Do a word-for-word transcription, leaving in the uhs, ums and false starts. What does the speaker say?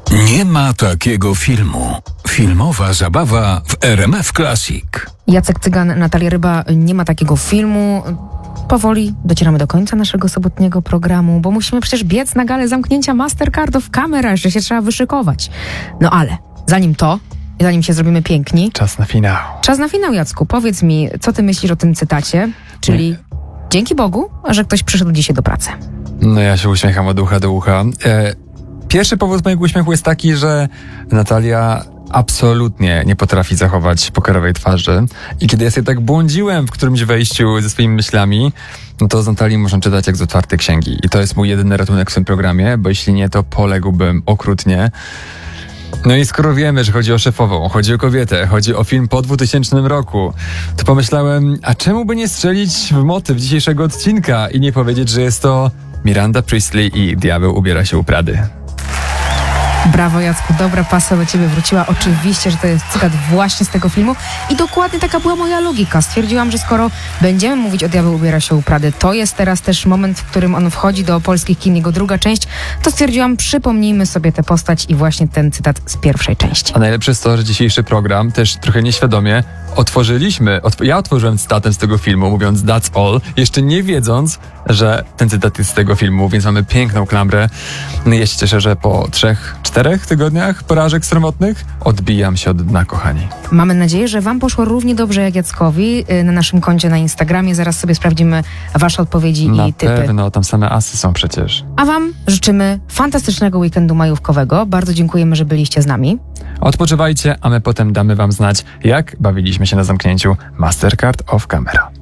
Nie ma takiego filmu. Filmowa zabawa w R M F Classic. Jacek Cygan, Natalia Ryba, nie ma takiego filmu. Powoli docieramy do końca naszego sobotniego programu, bo musimy przecież biec na galę zamknięcia Mastercard of Camera, że się trzeba wyszykować. No ale zanim to, i zanim się zrobimy piękni... Czas na finał. Czas na finał, Jacku. Powiedz mi, co ty myślisz o tym cytacie? Czyli dzięki Bogu, że ktoś przyszedł dzisiaj do pracy. No ja się uśmiecham od ucha do ucha. E, pierwszy powód mojego uśmiechu jest taki, że Natalia absolutnie nie potrafi zachować pokerowej twarzy. I kiedy ja sobie tak błądziłem w którymś wejściu ze swoimi myślami, no to z Natalii można czytać jak z otwartej księgi. I to jest mój jedyny ratunek w tym programie, bo jeśli nie, to poległbym okrutnie. No i skoro wiemy, że chodzi o szefową, chodzi o kobietę, chodzi o film po dwutysięcznym roku, to pomyślałem, a czemu by nie strzelić w motyw dzisiejszego odcinka i nie powiedzieć, że jest to Miranda Priestley i Diabeł ubiera się u Prady. Brawo, Jacku, dobra pasa do ciebie wróciła. Oczywiście, że to jest cytat właśnie z tego filmu i dokładnie taka była moja logika. Stwierdziłam, że skoro będziemy mówić o Diabeł ubiera się u Prady, to jest teraz też moment, w którym on wchodzi do polskich kin, jego druga część, to stwierdziłam, przypomnijmy sobie tę postać i właśnie ten cytat z pierwszej części. A najlepsze jest to, że dzisiejszy program też trochę nieświadomie otworzyliśmy, otw- ja otworzyłem cytatem z tego filmu, mówiąc that's all, jeszcze nie wiedząc, że ten cytat jest z tego filmu, więc mamy piękną klamrę. No ja się cieszę, że po trzech, czterech tygodniach porażek sromotnych odbijam się od dna, kochani. Mamy nadzieję, że wam poszło równie dobrze jak Jackowi na naszym koncie na Instagramie. Zaraz sobie sprawdzimy wasze odpowiedzi Na i typy. Na pewno, tam same asy są przecież. A wam życzymy fantastycznego weekendu majówkowego. Bardzo dziękujemy, że byliście z nami. Odpoczywajcie, a my potem damy wam znać, jak bawiliśmy się na zamknięciu Mastercard of Camera.